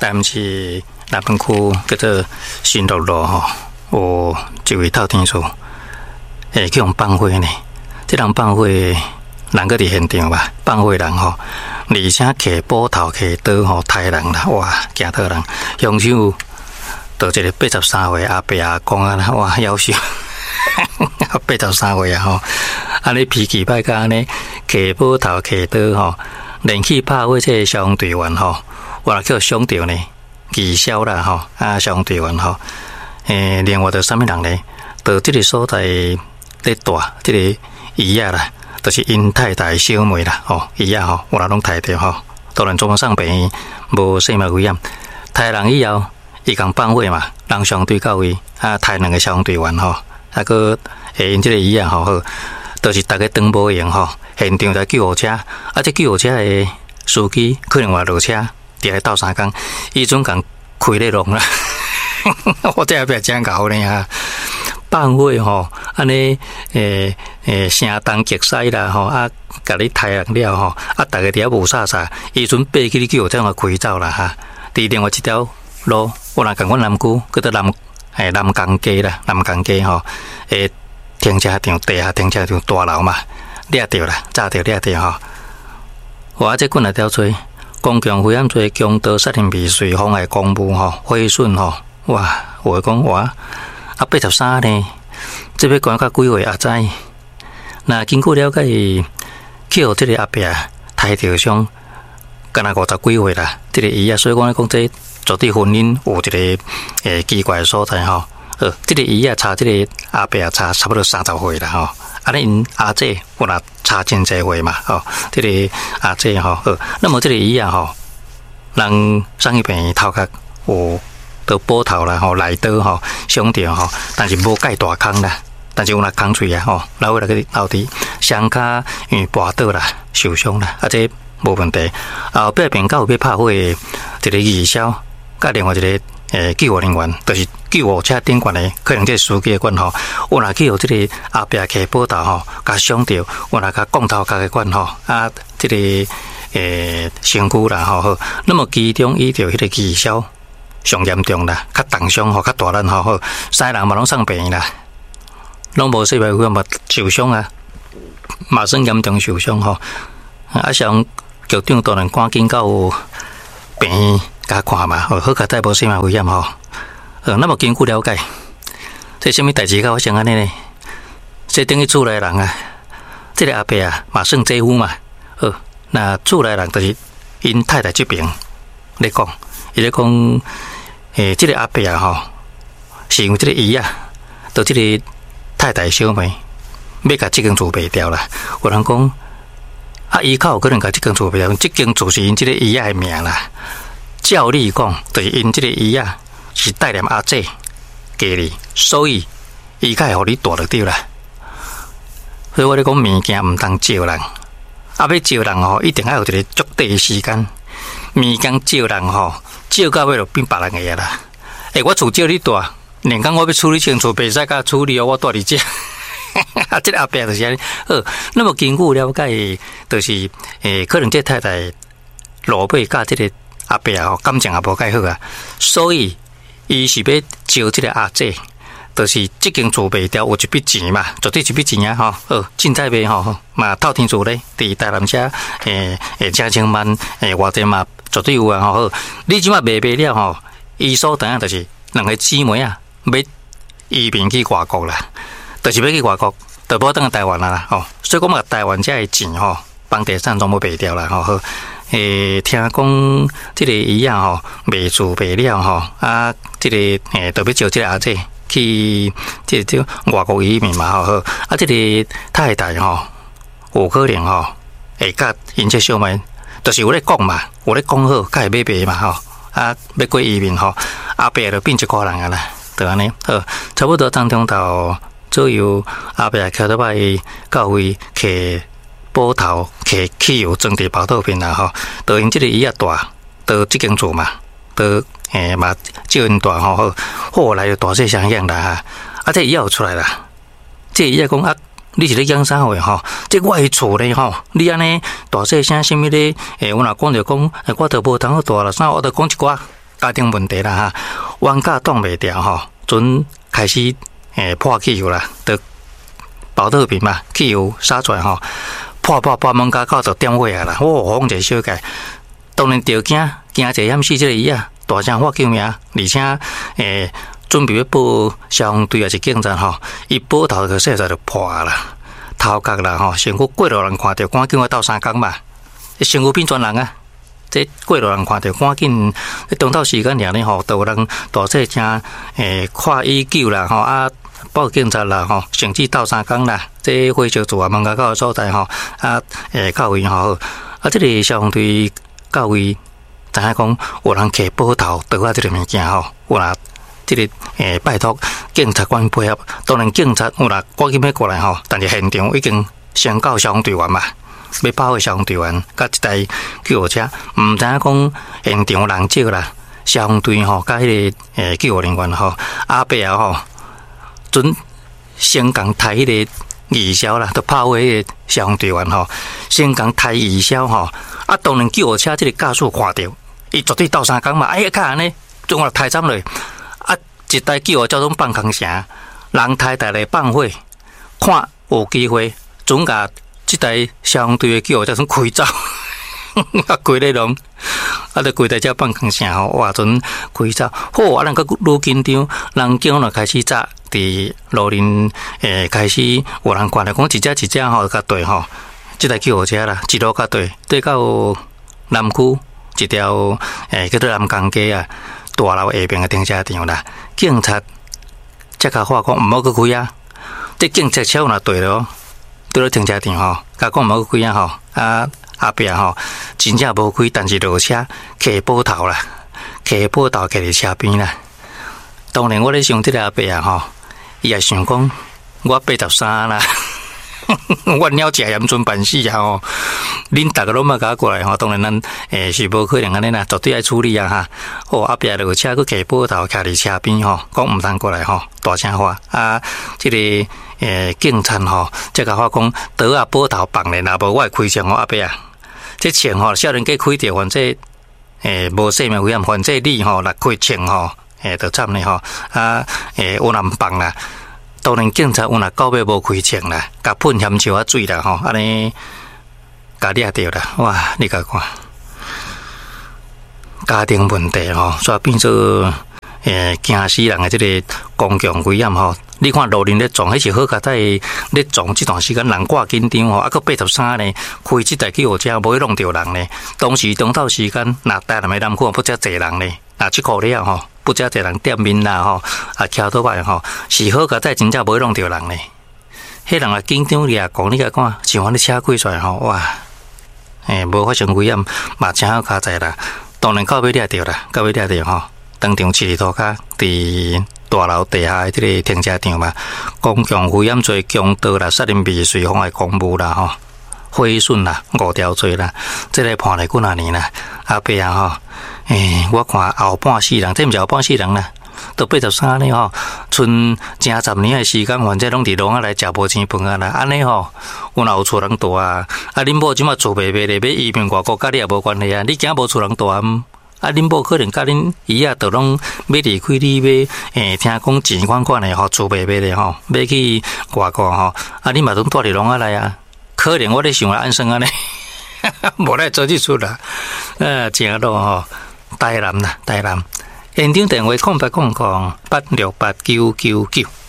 咱是南门区叫做新乐路吼，有一位透天厝，去用放火呢。这人放火，人搁伫现场吧？放火人吼，而且摕斧头、摕刀吼杀人啦，哇，惊到人。凶手就一个83岁阿伯阿公啊，哇，夭寿。83岁啊吼，安尼脾气歹甲安尼，摕斧头、摕刀吼，连去拍火这消防队员吼，我叫伤着呢，技消啦吼，消防队员吼，另外就啥物人呢？就这个所在咧大这个姨啊啦，就是因太太小妹啦，吼，姨啊吼，我拢睇着吼，当然总上病院无生命危险，杀人以后，伊共放火嘛，人相对到位，杀2个消防队员吼。个因这个医啊吼，就是大家当无用吼，现场在救护车，这救护车的司机可能话落车，伫咧斗相共，伊总共开咧弄啦，我这也别真搞呢哈，放火吼，安尼声东击西啦吼，甲你杀人了吼，大家伫遐无啥啥，伊准爬去你救护车开走啦哈，伫另外一条路，我若共阮南区，叫做南港街啦，南港街吼，停车场、地下停车场大楼嘛，掠着啦，炸着掠着吼。我这滚来条罪，公共危险罪、强盗、杀人未遂、妨碍公务吼、毁损吼，哇！我讲哇，83呢，这要关到几岁也知。那经过了解，去互这个阿伯抬着伤，敢若50几岁啦，这个伊啊，所以讲这。绝对婚姻有一个奇怪的所在吼，这个姨啊差这个阿伯啊差差不多30岁啦吼，尼因阿姐我若差真济岁嘛吼，这个阿姐吼，那么这个姨啊吼，人生去病头壳有得斧头啦吼，来刀吼，伤着吼，但是无介大空啦，但是有那空喙啊吼，然后那个老弟双骹因为跋倒啦受伤啦，这无问题。后壁边到要拍火的一个义消。甲另外一个救护人员，就是救护车顶悬的，可能这司机的管吼，我若去互这个阿伯摕斧头吼，甲伤着，我若甲杠头甲个管吼，这个身躯啦吼，那么其中伊着迄个技消上严重啦，较重伤吼，较大咱吼，3人嘛拢上病啦，拢无生命危险嘛受伤啊，嘛算严重受伤吼，像局长当然赶紧到病院。甲看嘛，好甲再无生命危险吼。那么经过了解，这什么代志发生安尼呢？这等于厝内人啊，这个阿伯啊，嘛算姐夫嘛。那厝内人就是因太太这边咧讲，伊咧讲，这个阿伯啊吼，是因为这个姨啊，到这个太太小妹要甲这间厝卖掉啦。有人讲，伊较有可能甲这间厝卖掉，这间厝是因这个姨啊的名啦。照理讲，就是因这个姨啊是带念阿姐家里，所以伊才会互你带就对啦。所以我咧讲物件唔当招人，要招人吼，一定要有一个足短的时间。物件招人吼，招到尾就变别人个呀啦。我厝招你带，连讲我要处理清楚，袂使甲处理哦，我带你这。这个阿伯就是安尼。那么经过了解，就是可能这太太老辈甲这个。阿伯啊，感情也无介好啊，所以伊是要招这个阿姐，就是这间厝卖掉有一笔钱嘛，绝对一笔钱啊吼。凊彩卖吼，嘛透天厝咧，伫台南遮正千万外地嘛，绝对有啊吼。你即马卖了吼，伊所等就是两个姊妹啊，要移民去外国啦，就是要去外国，就无等台湾啦吼。所以讲嘛，台湾遮的钱吼，房地产全部卖掉啦吼。听讲这个姨啊吼，卖厝卖了吼，这个特别招这个阿姐去这外国移民嘛吼，这个太太吼，有可能吼会甲因这小妹，就是有咧讲嘛，有咧讲好，甲会买卖嘛吼，要过移民吼，阿伯就变一个人啊啦，就安尼，差不多当中到左右，阿伯徛到摆到位去。斧头摕汽油装伫包套片啦吼，就因这个伊啊大，到这间厝嘛，到嘛照因大吼，后来就大细相样啦哈，这伊也有出来啦，这伊啊讲你是咧养啥货吼？这我的厝咧吼，你安尼大细声什么咧？我若讲就讲，我都无通好大啦，啥我都讲一寡， 家庭问题啦哈，冤家挡袂牢吼，阵开始破汽油啦，就保特瓶嘛，汽油洒出来吼，破门甲口就点火啊啦，轰一个小盖，当然着惊一险死这个伊啊，大声喊救命，而且准备要报消防队也是警察吼，伊报头就细仔就破啦，头壳啦吼，身躯过路人看到，赶紧我斗三工嘛，身躯变全人啊！这过路人看到，赶紧中昼时间尔呢吼，都有人大细声看伊救啦吼啊，报警察啦吼，甚至斗三工啦，这火烧厝啊门口口所在吼啊到位吼，啊这个消防队到位，知影讲有人摕报头倒啊这个物件吼，有啦。这个拜托警察官配合，当然警察有啦，赶紧要过来吼，但是现场已经先到消防队员嘛，要包围消防队员，甲一台救护车，唔知影讲现场人少啦，消防队吼，甲迄个救护人员吼，阿伯啊吼，准先共抬迄个义消啦，都炮火迄个消防队员吼，先共抬义消吼，啊，当然救护车这个驾驶看到，伊绝对斗三工嘛，哎呀，看安尼，总我抬站落。一台救护交通放空城，人抬台来放火，看有机会，总甲这台消防队的救护交通开走，啊，规个拢，啊，就规台车放空城吼，哇，阵开走，好，啊，人个愈紧张，人警就开始扎伫路面，开始有人看来讲一只吼，甲对吼，这台救护车啦，一路甲对到南区一条叫做南港街啊。大楼下边的停车场啦，警察才甲话讲唔好去开啊！这警察车若对咯，对了停车场吼，甲讲唔好去开啊吼，啊后壁吼真正无开，但是落车骑宝头啦，骑宝头骑伫车边啦。当然我咧想这个阿伯啊吼，伊也想讲我83啦。我了食盐船办事啊吼，恁大家拢莫甲我过来吼，当然咱是无可能安尼啦，绝对爱处理啊哈。哦，后壁落车去骑宝头，徛伫车边吼，讲毋通过来吼，大声话啊！这个警察吼，才甲我讲，倒啊宝头放咧，若无我会开枪吼，阿伯啊，这枪吼，少年家开着，反正无生命危险，反正你吼若开枪吼，就惨咧吼啊！有人放啦。当然，警察有若到尾无开枪啦，甲喷咸烧啊水啦吼，安尼甲掠着啦，哇！你甲看家庭问题吼，所以变做惊死人的这个公共危险吼。你看路人咧撞，迄是好佳在咧撞这段时间人挂紧张吼，啊个83呢，开这台救护车无去弄着人呢。当时中昼时间，那台南的南区不遮济人呢，那即个了吼。不遮侪人店面啦吼，啊徛倒摆吼，是好佳在真正无弄着人呢。迄人啊紧张哩啊，讲你甲看，像阮咧车开出来吼，哇，无发生危险，嘛真好佳在啦。当然到尾掠着啦，到尾掠着吼，当场饲涂骹伫大楼地下的这个停车场嘛，公共危险罪、强盗啦、杀人未遂、妨碍公务啦吼，毁损啦、5条罪啦，这个判了几啊年啦，阿伯啊吼。我看后半世人，这毋是后半世人啦，都83呢吼，剩正10年的时间，反正拢伫笼仔来食无钱饭啊啦，安尼吼，有若有厝人住啊，啊恁某即马厝卖咧，要移民外国，甲你也无关系啊，你惊无厝人住啊？啊恁某可能甲恁姨啊，都拢要离开你，要听讲钱款款的吼，厝卖咧吼，要去外国吼，啊你嘛拢住伫笼仔来啊？可能我咧想安生安尼，无来做即出啦，正路吼。台南啦，台南，现场电话0800868999。